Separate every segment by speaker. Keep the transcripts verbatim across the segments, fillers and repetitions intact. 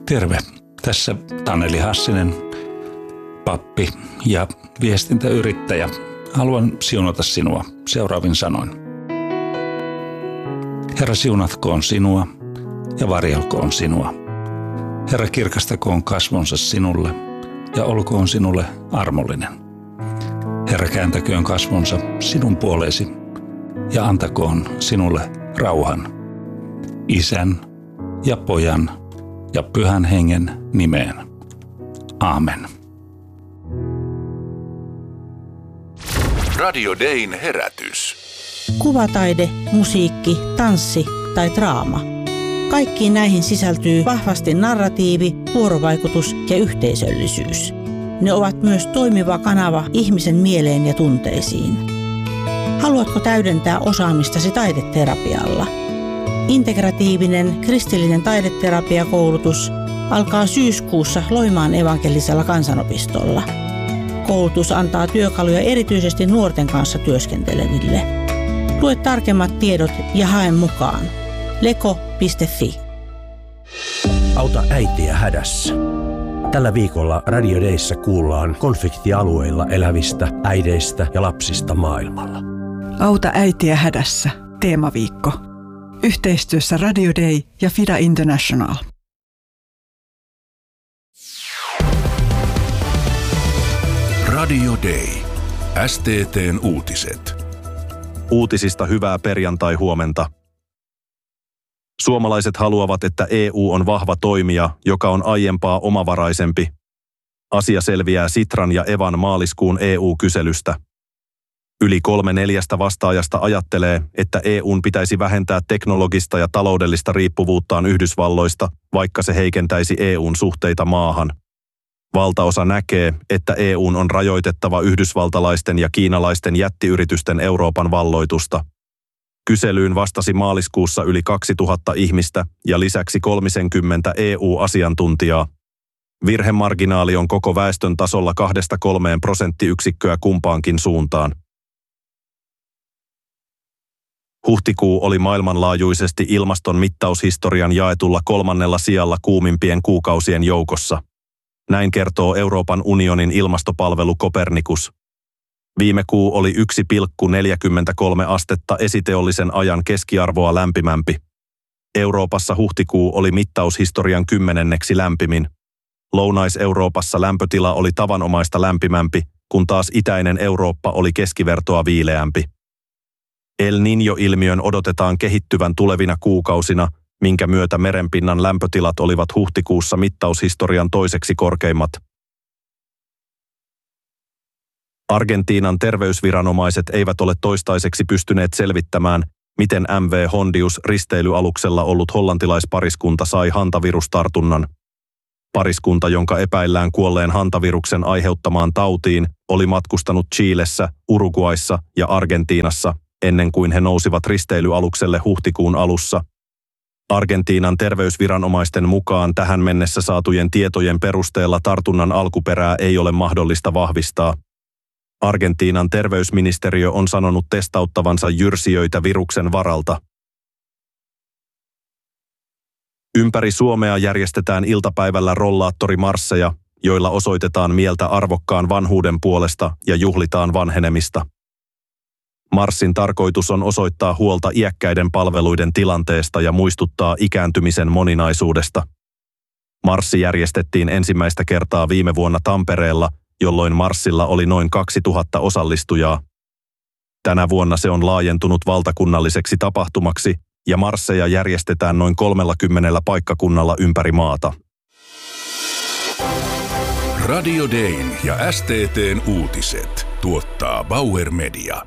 Speaker 1: Terve. Tässä Taneli Hassinen, pappi ja viestintäyrittäjä. Haluan siunata sinua seuraavin sanoin. Herra, siunatkoon sinua ja varjelkoon sinua. Herra, kirkastakoon kasvonsa sinulle ja olkoon sinulle armollinen. Herra, kääntäköön kasvonsa sinun puoleesi ja antakoon sinulle rauhan. Isän ja Pojan ja Pyhän Hengen nimeen. Aamen.
Speaker 2: Radio Dayn herätys.
Speaker 3: Kuvataide, musiikki, tanssi tai draama. Kaikkiin näihin sisältyy vahvasti narratiivi, vuorovaikutus ja yhteisöllisyys. Ne ovat myös toimiva kanava ihmisen mieleen ja tunteisiin. Haluatko täydentää osaamistasi taideterapialla? Integratiivinen kristillinen taideterapiakoulutus alkaa syyskuussa Loimaan evankelisella kansanopistolla. Koulutus antaa työkaluja erityisesti nuorten kanssa työskenteleville. Lue tarkemmat tiedot ja hae mukaan. leko piste fi.
Speaker 4: Auta äitiä hädässä. Tällä viikolla Radio Dayssä kuullaan konfliktialueilla elävistä äideistä ja lapsista maailmalla.
Speaker 5: Auta äitiä hädässä. Teemaviikko. Yhteistyössä Radio Day ja Fida International.
Speaker 2: Radio Day. S T T:n uutiset.
Speaker 6: Uutisista hyvää perjantai-huomenta. Suomalaiset haluavat, että E U on vahva toimija, joka on aiempaa omavaraisempi. Asia selviää Sitran ja Evan maaliskuun E U-kyselystä. Yli kolme neljästä vastaajasta ajattelee, että E U:n pitäisi vähentää teknologista ja taloudellista riippuvuuttaan Yhdysvalloista, vaikka se heikentäisi E U:n suhteita maahan. Valtaosa näkee, että E U:n on rajoitettava yhdysvaltalaisten ja kiinalaisten jättiyritysten Euroopan valloitusta. Kyselyyn vastasi maaliskuussa yli kaksituhatta ihmistä ja lisäksi kolmekymmentä E U-asiantuntijaa. Virhemarginaali on koko väestön tasolla kahdesta kolmeen prosenttiyksikköä kumpaankin suuntaan. Huhtikuu oli maailmanlaajuisesti ilmaston mittaushistorian jaetulla kolmannella sijalla kuumimpien kuukausien joukossa. Näin kertoo Euroopan unionin ilmastopalvelu Copernicus. Viime kuu oli yksi pilkku neljäkymmentäkolme astetta esiteollisen ajan keskiarvoa lämpimämpi. Euroopassa huhtikuu oli mittaushistorian kymmenenneksi lämpimin. Lounais-Euroopassa lämpötila oli tavanomaista lämpimämpi, kun taas itäinen Eurooppa oli keskivertoa viileämpi. El Niño-ilmiön odotetaan kehittyvän tulevina kuukausina, minkä myötä merenpinnan lämpötilat olivat huhtikuussa mittaushistorian toiseksi korkeimmat. Argentiinan terveysviranomaiset eivät ole toistaiseksi pystyneet selvittämään, miten M V Hondius-risteilyaluksella ollut hollantilaispariskunta sai hantavirustartunnan. Pariskunta, jonka epäillään kuolleen hantaviruksen aiheuttamaan tautiin, oli matkustanut Chilessä, Uruguayssa ja Argentiinassa, ennen kuin he nousivat risteilyalukselle huhtikuun alussa. Argentiinan terveysviranomaisten mukaan tähän mennessä saatujen tietojen perusteella tartunnan alkuperää ei ole mahdollista vahvistaa. Argentiinan terveysministeriö on sanonut testauttavansa jyrsijöitä viruksen varalta. Ympäri Suomea järjestetään iltapäivällä rollaattorimarsseja, joilla osoitetaan mieltä arvokkaan vanhuuden puolesta ja juhlitaan vanhenemista. Marssin tarkoitus on osoittaa huolta iäkkäiden palveluiden tilanteesta ja muistuttaa ikääntymisen moninaisuudesta. Marssi järjestettiin ensimmäistä kertaa viime vuonna Tampereella, jolloin marssilla oli noin kaksituhatta osallistujaa. Tänä vuonna se on laajentunut valtakunnalliseksi tapahtumaksi ja marsseja järjestetään noin kolmellakymmenellä paikkakunnalla ympäri maata.
Speaker 2: Radio Dayn ja S T T:n uutiset tuottaa Bauer Media.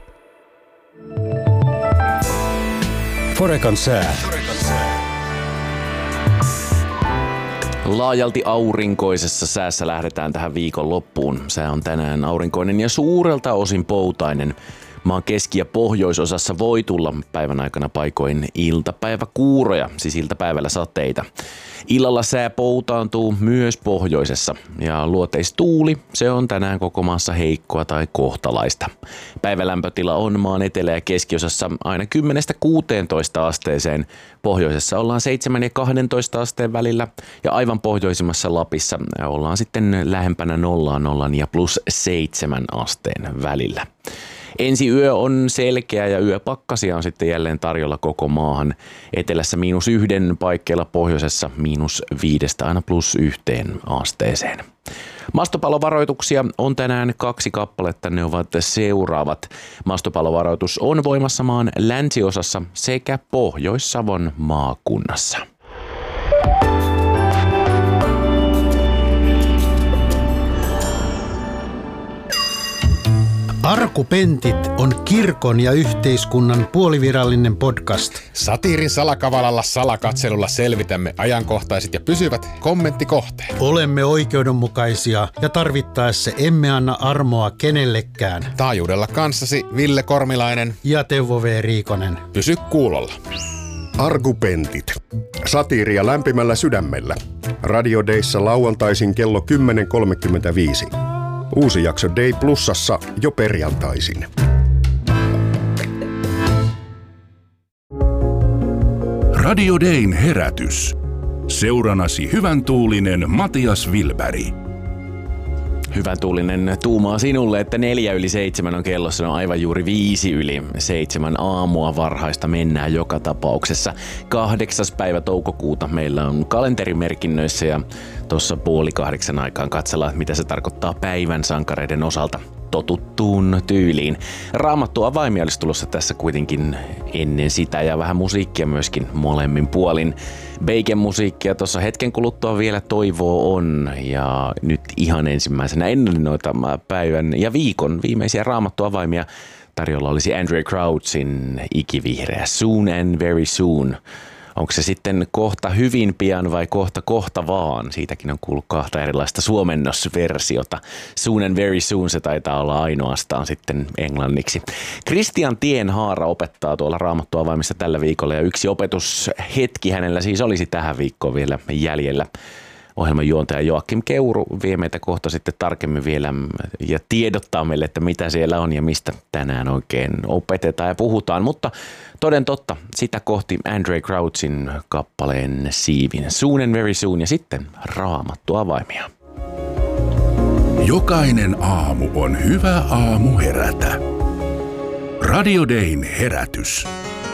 Speaker 4: Forekan sää.
Speaker 7: Laajalti aurinkoisessa säässä lähdetään tähän viikon loppuun. Sää on tänään aurinkoinen ja suurelta osin poutainen. Maan keski- ja pohjoisosassa voi tulla päivän aikana paikoin iltapäiväkuuroja, siis iltapäivällä sateita. Illalla sää poutaantuu myös pohjoisessa ja luoteistuuli, se on tänään koko maassa heikkoa tai kohtalaista. Päivälämpötila on maan etelä- ja keskiosassa aina kymmenestä kuuteentoista asteeseen. Pohjoisessa ollaan seitsemän ja kaksitoista asteen välillä ja aivan pohjoisimmassa Lapissa ollaan sitten lähempänä nollaan nollan ja plus seitsemän asteen välillä. Ensi yö on selkeä ja yöpakkasia on sitten jälleen tarjolla koko maahan. Etelässä miinus yhden paikkeilla, pohjoisessa miinus viidestä aina plus yhteen asteeseen. Mastopalovaroituksia on tänään kaksi kappaletta, ne ovat seuraavat. Mastopalovaroitus on voimassa maan länsiosassa sekä Pohjois-Savon maakunnassa.
Speaker 8: Arkupentit on kirkon ja yhteiskunnan puolivirallinen podcast.
Speaker 9: Satiirin salakavalalla salakatselulla selvitämme ajankohtaiset ja pysyvät kommenttikohteet.
Speaker 8: Olemme oikeudenmukaisia ja tarvittaessa emme anna armoa kenellekään.
Speaker 9: Taajuudella kanssasi Ville Kormilainen
Speaker 8: ja Teuvo V. Riikonen.
Speaker 9: Pysy kuulolla.
Speaker 10: Arkupentit. Satiiria lämpimällä sydämellä. Radio Dayssa lauantaisin kello kymmenen kolmekymmentäviisi. Uusi jakso Day Plusassa jo perjantaisin.
Speaker 2: Radio Dayn herätys. Seuranasi hyvän tuulinen Matias Wilberg.
Speaker 7: Hyvän tuulinen tuumaa sinulle, että neljä yli seitsemän on kellossa, on aivan juuri viisi yli seitsemän aamua varhaista mennään joka tapauksessa. Kahdeksas päivä toukokuuta meillä on kalenterimerkinnöissä ja tuossa puoli kahdeksan aikaan katsellaan, mitä se tarkoittaa päivän sankareiden osalta totuttuun tyyliin. Raamattu avaimia olisi tulossa tässä kuitenkin ennen sitä ja vähän musiikkia myöskin molemmin puolin. Bacon-musiikkia tuossa hetken kuluttua vielä toivoo on ja nyt ihan ensimmäisenä ennen noita päivän ja viikon viimeisiä Raamattu avaimia tarjolla olisi Andraé Crouchin ikivihreä Soon and Very Soon. Onko se sitten kohta hyvin pian vai kohta kohta vaan? Siitäkin on kuullut kahta erilaista suomennosversiota. Soon and Very Soon se taitaa olla ainoastaan sitten englanniksi. Christian Tienhaara opettaa tuolla Raamattu avaimissa tällä viikolla ja yksi opetushetki hänellä siis olisi tähän viikkoon vielä jäljellä. Ohjelman juontaja Joakim Keuru vie meitä kohta sitten tarkemmin vielä ja tiedottaa meille, että mitä siellä on ja mistä tänään oikein opetetaan ja puhutaan. Mutta toden totta, sitä kohti Andraé Crouchin kappaleen siivin Soon and Very Soon ja sitten Raamattu avaimia.
Speaker 2: Jokainen aamu on hyvä aamu herätä. Radio Dayn herätys.